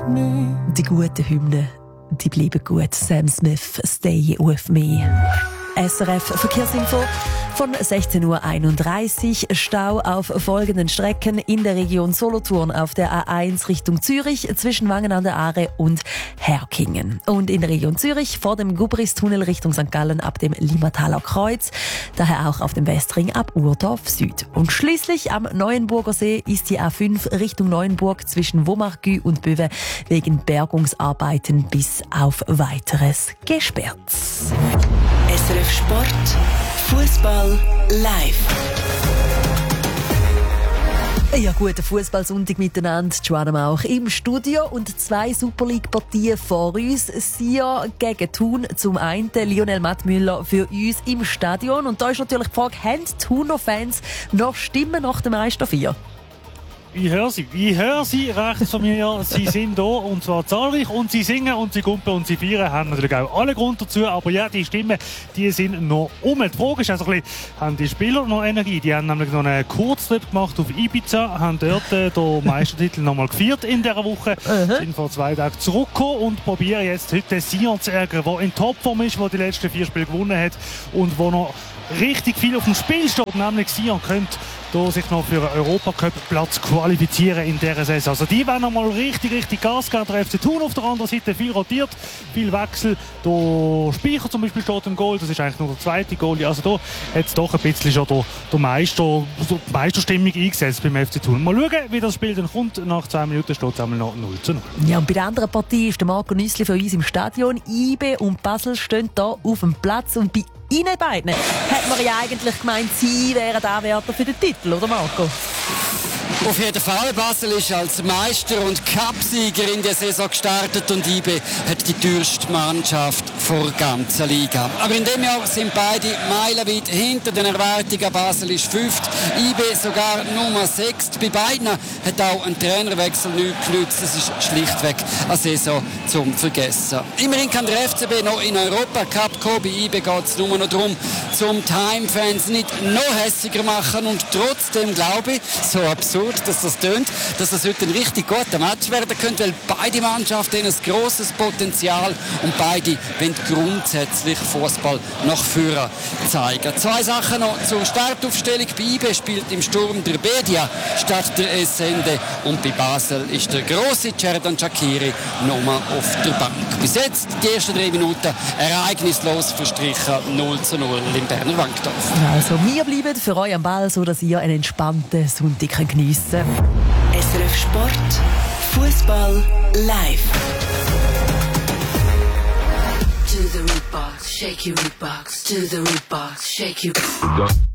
me. Die guten Hymnen, die bleiben gut. Sam Smith, Stay With Me. SRF Verkehrsinfo von 16:31 Uhr. Stau auf folgenden Strecken in der Region Solothurn auf der A1 Richtung Zürich zwischen Wangen an der Aare und Herkingen. Und in der Region Zürich vor dem Gubristunnel Richtung St. Gallen ab dem Limmataler Kreuz. Daher auch auf dem Westring ab Urdorf Süd. Und schließlich am Neuenburger See ist die A5 Richtung Neuenburg zwischen Womargü und Böwe wegen Bergungsarbeiten bis auf Weiteres gesperrt. SRF Sport, Fußball live. Ja, guten Fußballsonntag miteinander. Joanna Mauch im Studio und 2 Super League-Partien vor uns. Sion gegen Thun zum einen, Lionel Mattmüller für uns im Stadion. Und da ist natürlich die Frage, haben die Thuner Fans noch Stimmen nach dem Meister 4? Ich höre sie rechts von mir. Sie sind da und zwar zahlreich und sie singen und sie kumpen und sie feiern. Haben natürlich auch alle Grund dazu, aber ja, die Stimmen, die sind noch um. Die Frage ist also ein bisschen, haben die Spieler noch Energie? Die haben nämlich noch einen Kurztrip gemacht auf Ibiza, haben dort den Meistertitel nochmal gefeiert in dieser Woche, sind vor 2 Tagen zurückgekommen und probieren jetzt heute Sion zu ärgern, der in Topform ist, der die letzten 4 Spiele gewonnen hat und wo noch richtig viel auf dem Spiel steht, nämlich Sion könnte da sich noch für einen Europacup-Platz qualifizieren in dieser Saison. Also die werden noch mal richtig Gas geben. Der FC Thun auf der anderen Seite viel rotiert, viel Wechsel. Der Speicher zum Beispiel steht im Goal, das ist eigentlich nur der zweite Goal. Also da hat es doch ein bisschen schon die Meisterstimmung eingesetzt beim FC Thun. Mal schauen, wie das Spiel dann kommt. Nach 2 Minuten steht es einmal noch 0:0. Ja, und bei der anderen Partie ist der Marco Nüssli für uns im Stadion. IB und Basel stehen da auf dem Platz und bei Ihnen beiden hat man ja eigentlich gemeint, sie wären Anwärter für den Titel, oder Marco? Auf jeden Fall. Basel ist als Meister und Cupsieger in der Saison gestartet und IB hat die teuerste Mannschaft vor der ganzen Liga. Aber in dem Jahr sind beide meilenweit hinter den Erwartungen. Basel ist 5., IB sogar Nummer 6. Bei beiden hat auch ein Trainerwechsel nichts genützt. Das ist schlichtweg eine Saison zum Vergessen. Immerhin kann der FCB noch in Europa Cup kommen. Bei IB geht es nur noch darum, zum Time-Fans nicht noch hässiger machen. Und trotzdem glaube ich, so absurd, dass das tönt, dass das heute ein richtig guter Match werden könnte, weil beide Mannschaften haben ein grosses Potenzial und beide wollen grundsätzlich Fußball nach vorne zeigen. 2 Sachen noch zur Startaufstellung. Bei IB spielt im Sturm der Bedia statt der Essende und bei Basel ist der grosse Xherdan Shaqiri nochmal auf der Bank. Bis jetzt die ersten 3 Minuten ereignislos verstrichen, 0:0 im Berner Wankdorf. Also wir bleiben für euch am Ball, so dass ihr einen entspannten Sonntag geniessen könnt. SRF Sport, Fußball live. To the root box, shake your root box. To the root box, shake your